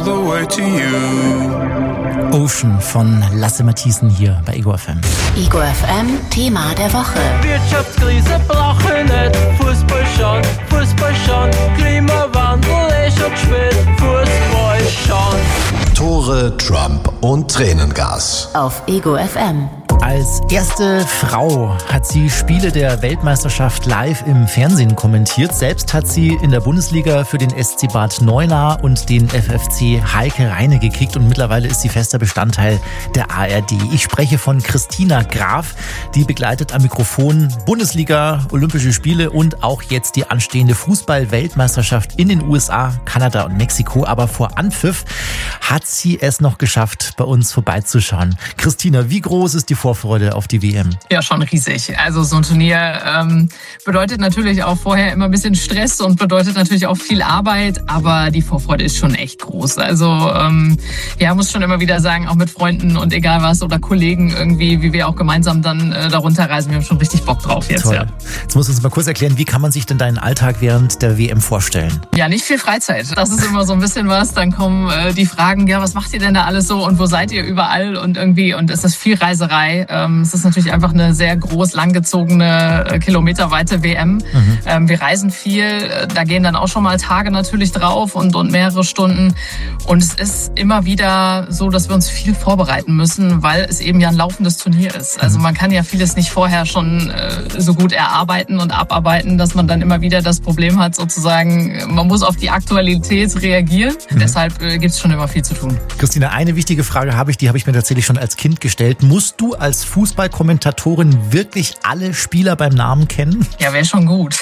all the way to you. Ocean von Lasse Matthiessen hier bei Ego FM. Ego FM, Thema der Woche. Wirtschaftskrise brauche nicht, Fußball schon, Klimawandel schon spät, Fußball schon. Tore, Trump und Tränengas. Auf Ego FM. Als erste Frau hat sie Spiele der Weltmeisterschaft live im Fernsehen kommentiert. Selbst hat sie in der Bundesliga für den SC Bad Neuenahr und den FFC Heike Reine gekickt und mittlerweile ist sie fester Bestandteil der ARD. Ich spreche von Christina Graf, die begleitet am Mikrofon Bundesliga, Olympische Spiele und auch jetzt die anstehende Fußball-Weltmeisterschaft in den USA, Kanada und Mexiko. Aber vor Anpfiff hat sie es noch geschafft, bei uns vorbeizuschauen. Christina, wie groß ist die Vorfreude auf die WM? Ja, schon riesig. Also so ein Turnier bedeutet natürlich auch vorher immer ein bisschen Stress und bedeutet natürlich auch viel Arbeit, aber die Vorfreude ist schon echt groß. Also ja, muss schon immer wieder sagen, auch mit Freunden und egal was oder Kollegen irgendwie, wie wir auch gemeinsam dann darunter reisen, wir haben schon richtig Bock drauf jetzt. Toll. Ja. Jetzt musst du uns mal kurz erklären, wie kann man sich denn deinen Alltag während der WM vorstellen? Ja, nicht viel Freizeit. Das ist immer so ein bisschen was. Dann kommen die Fragen, ja, was macht ihr denn da alles so und wo seid ihr überall und irgendwie und ist das viel Reiserei. Es ist natürlich einfach eine sehr groß langgezogene, kilometerweite WM. Wir reisen viel, da gehen dann auch schon mal Tage natürlich drauf und mehrere Stunden. Und es ist immer wieder so, dass wir uns viel vorbereiten müssen, weil es eben ja ein laufendes Turnier ist. Also man kann ja vieles nicht vorher schon so gut erarbeiten und abarbeiten, dass man dann immer wieder das Problem hat, sozusagen, man muss auf die Aktualität reagieren. Deshalb gibt es schon immer viel zu tun. Christina, eine wichtige Frage die habe ich mir tatsächlich schon als Kind gestellt. Musst du als Fußballkommentatorin wirklich alle Spieler beim Namen kennen? Ja, wäre schon gut.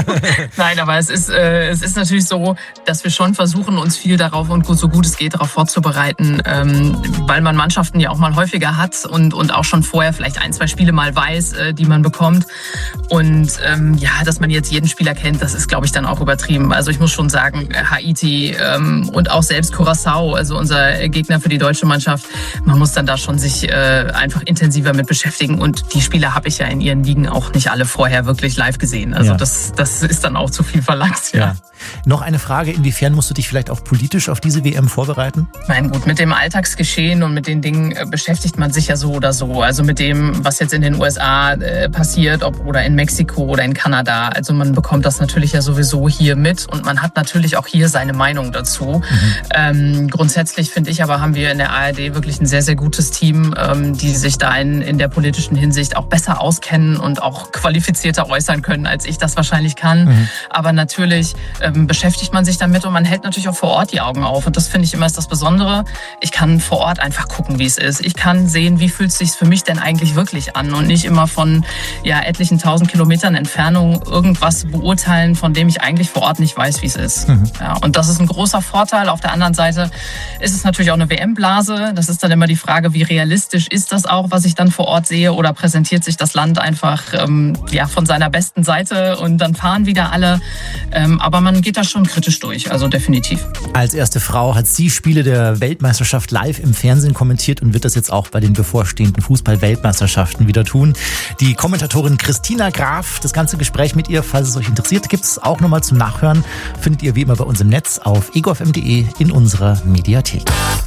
Nein, aber es ist natürlich so, dass wir schon versuchen, uns viel darauf und so gut es geht, darauf vorzubereiten, weil man Mannschaften ja auch mal häufiger hat und auch schon vorher vielleicht 1, 2 Spiele mal weiß, die man bekommt. Und ja, dass man jetzt jeden Spieler kennt, das ist, glaube ich, dann auch übertrieben. Also ich muss schon sagen, Haiti und auch selbst Curaçao, also unser Gegner für die deutsche Mannschaft, man muss dann da schon sich einfach intensiver mit beschäftigen. Und die Spieler habe ich ja in ihren Ligen auch nicht alle vorher wirklich live gesehen. Also ja. Das ist dann auch zu viel verlangt. Ja. Noch eine Frage, inwiefern musst du dich vielleicht auch politisch auf diese WM vorbereiten? Nein, gut, mit dem Alltagsgeschehen und mit den Dingen beschäftigt man sich ja so oder so. Also mit dem, was jetzt in den USA passiert, oder in Mexiko oder in Kanada. Also man bekommt das natürlich ja sowieso hier mit und man hat natürlich auch hier seine Meinung dazu. Grundsätzlich finde ich aber, haben wir in der ARD wirklich ein sehr, sehr gutes Team, die sich da in der politischen Hinsicht auch besser auskennen und auch qualifizierter äußern können, als ich das wahrscheinlich kann. Aber natürlich beschäftigt man sich damit und man hält natürlich auch vor Ort die Augen auf. Und das finde ich immer ist das Besondere. Ich kann vor Ort einfach gucken, wie es ist. Ich kann sehen, wie fühlt es sich für mich denn eigentlich wirklich an und nicht immer von etlichen 1000 Kilometern Entfernung irgendwas beurteilen, von dem ich eigentlich vor Ort nicht weiß, wie es ist. Ja, und das ist ein großer Vorteil. Auf der anderen Seite ist es natürlich auch eine WM-Blase. Das ist dann immer die Frage, wie realistisch ist das auch, was ich dann vor Ort sehe, oder präsentiert sich das Land einfach von seiner besten Seite und dann fahren wieder alle. Aber man geht da schon kritisch durch, also definitiv. Als erste Frau hat sie Spiele der Weltmeisterschaft live im Fernsehen kommentiert und wird das jetzt auch bei den bevorstehenden Fußball-Weltmeisterschaften wieder tun. Die Kommentatorin Christina Graf, das ganze Gespräch mit ihr, falls es euch interessiert, gibt es auch nochmal zum Nachhören. Findet ihr wie immer bei uns im Netz auf egofm.de in unserer Mediathek.